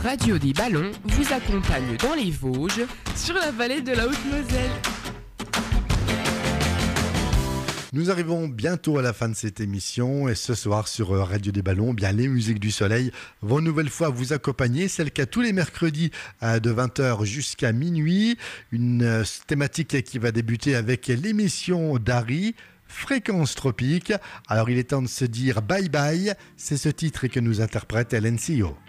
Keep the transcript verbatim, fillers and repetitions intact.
Radio des Ballons vous accompagne dans les Vosges, sur la vallée de la Haute-Moselle. Nous arrivons bientôt à la fin de cette émission et ce soir sur Radio des Ballons, bien les musiques du soleil vont une nouvelle fois vous accompagner, celle qu'à tous les mercredis de vingt heures jusqu'à minuit. Une thématique qui va débuter avec l'émission d'Harry, Fréquence Tropique. Alors il est temps de se dire bye bye, c'est ce titre que nous interprète L N C O.